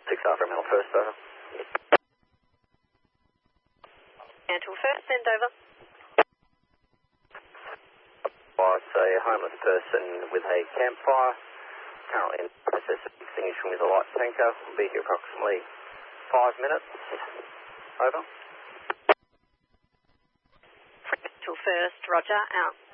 6 after Mental First, over. Mental First, send over. It's a homeless person with a campfire, currently in the process of extinguishing with a light tanker. Will be here approximately 5 minutes. Over. Mental First, roger, out.